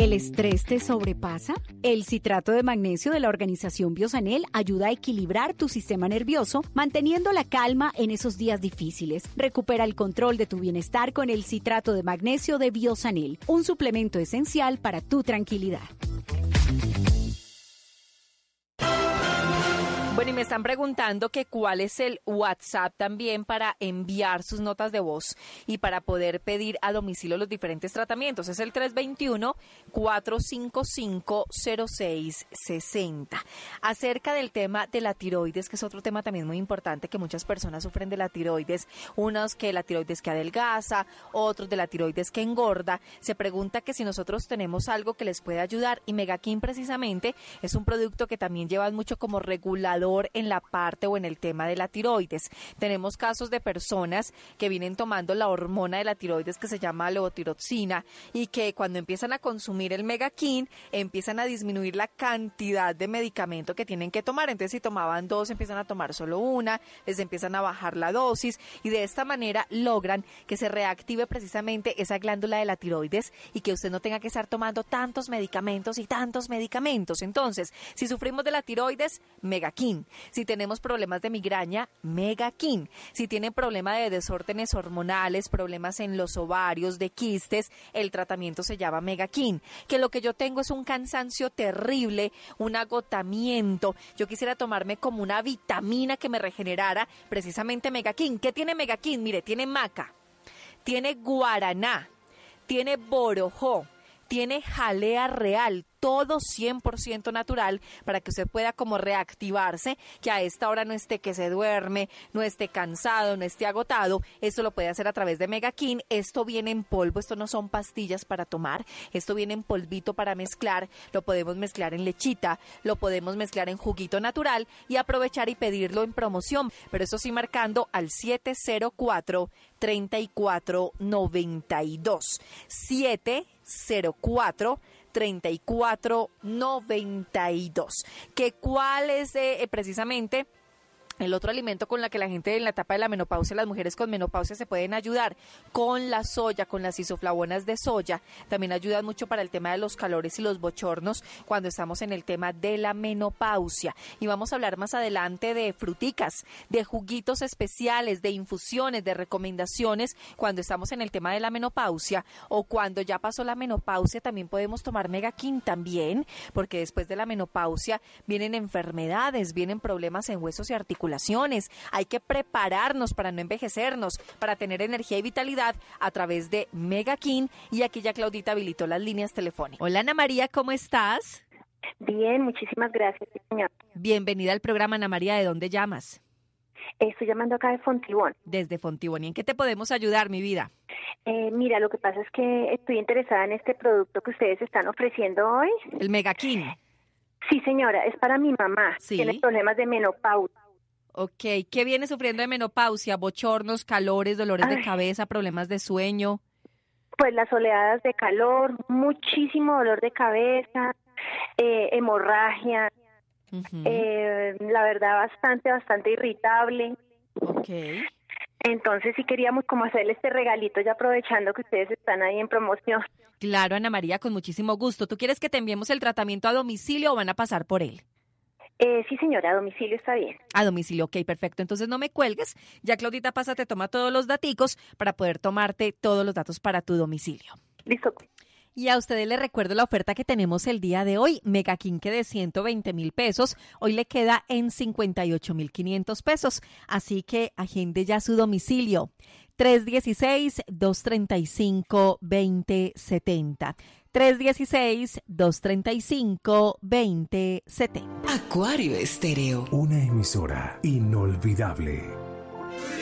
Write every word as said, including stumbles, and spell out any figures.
¿El estrés te sobrepasa? El citrato de magnesio de la organización Biosanel ayuda a equilibrar tu sistema nervioso, manteniendo la calma en esos días difíciles. Recupera el control de tu bienestar con el citrato de magnesio de Biosanel, un suplemento esencial para tu tranquilidad. Bueno, y me están preguntando que cuál es el WhatsApp también para enviar sus notas de voz y para poder pedir a domicilio los diferentes tratamientos. Es el tres dos uno, cuatro cinco cinco, cero seis seis cero. Acerca del tema de la tiroides, que es otro tema también muy importante, que muchas personas sufren de la tiroides, unos que la tiroides que adelgaza, otros de la tiroides que engorda. Se pregunta que si nosotros tenemos algo que les puede ayudar, y Megakin precisamente es un producto que también lleva mucho como regulador en la parte o en el tema de la tiroides. Tenemos casos de personas que vienen tomando la hormona de la tiroides que se llama levotiroxina y que cuando empiezan a consumir el Megakin empiezan a disminuir la cantidad de medicamento que tienen que tomar. Entonces, si tomaban dos, empiezan a tomar solo una, les empiezan a bajar la dosis y de esta manera logran que se reactive precisamente esa glándula de la tiroides y que usted no tenga que estar tomando tantos medicamentos y tantos medicamentos. Entonces, si sufrimos de la tiroides, Megakin. Si tenemos problemas de migraña, Megakin. Si tienen problema de desórdenes hormonales, problemas en los ovarios, de quistes, el tratamiento se llama Megakin. Que lo que yo tengo es un cansancio terrible, un agotamiento. Yo quisiera tomarme como una vitamina que me regenerara, precisamente Megakin. ¿Qué tiene Megakin? Mire, tiene maca, tiene guaraná, tiene borojó, tiene jalea real, todo cien por ciento natural para que usted pueda como reactivarse, que a esta hora no esté que se duerme, no esté cansado, no esté agotado. Esto lo puede hacer a través de Megakin. Esto viene en polvo, esto no son pastillas para tomar, esto viene en polvito para mezclar, lo podemos mezclar en lechita, lo podemos mezclar en juguito natural y aprovechar y pedirlo en promoción, pero eso sí marcando al siete cero cuatro, tres cuatro nueve dos, siete cero cuatro, treinta y cuatro noventa y dos. ¿Que cuál es eh, precisamente el otro alimento con la que la gente en la etapa de la menopausia, las mujeres con menopausia se pueden ayudar? Con la soya, con las isoflavonas de soya. También ayudan mucho para el tema de los calores y los bochornos cuando estamos en el tema de la menopausia. Y vamos a hablar más adelante de fruticas, de juguitos especiales, de infusiones, de recomendaciones cuando estamos en el tema de la menopausia o cuando ya pasó la menopausia. También podemos tomar Megakin también, porque después de la menopausia vienen enfermedades, vienen problemas en huesos y articulaciones. Hay que prepararnos para no envejecernos, para tener energía y vitalidad a través de Megakin. Y aquí ya Claudita habilitó las líneas telefónicas. Hola Ana María, ¿cómo estás? Bien, muchísimas gracias, señora. Bienvenida al programa, Ana María. ¿De dónde llamas? Estoy llamando acá de Fontibón. Desde Fontibón. ¿Y en qué te podemos ayudar, mi vida? Eh, mira, lo que pasa es que estoy interesada en este producto que ustedes están ofreciendo hoy. ¿El Megakin? Sí, señora, es para mi mamá. Sí. Tiene problemas de menopausia. Ok, ¿qué viene sufriendo de menopausia? Bochornos, calores, dolores Ay. de cabeza, problemas de sueño. Pues las oleadas de calor, muchísimo dolor de cabeza, eh, hemorragia, uh-huh. eh, la verdad bastante, bastante irritable. Ok. Entonces sí queríamos como hacerle este regalito ya aprovechando que ustedes están ahí en promoción. Claro, Ana María, con muchísimo gusto. ¿Tú quieres que te enviemos el tratamiento a domicilio o van a pasar por él? Eh, sí, señora, a domicilio está bien. A domicilio, ok, perfecto. Entonces no me cuelgues. Ya Claudita pasa, te toma todos los daticos para poder tomarte todos los datos para tu domicilio. Listo. Y a ustedes les recuerdo la oferta que tenemos el día de hoy. Megakin, que de ciento veinte mil pesos, hoy le queda en cincuenta y ocho mil quinientos pesos. Así que agende ya su domicilio. tres uno seis, dos tres cinco, dos cero siete cero. tres uno seis, dos tres cinco, dos cero siete cero. Acuario Estéreo. Una emisora inolvidable.